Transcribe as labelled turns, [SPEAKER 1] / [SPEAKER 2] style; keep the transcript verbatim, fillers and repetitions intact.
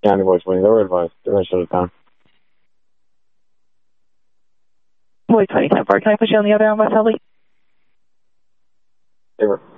[SPEAKER 1] Yeah, any boys winning. They were advised. They were shut it down.
[SPEAKER 2] Boy, twenty ten four. Can I put you on the other end, West Helly?
[SPEAKER 1] They were.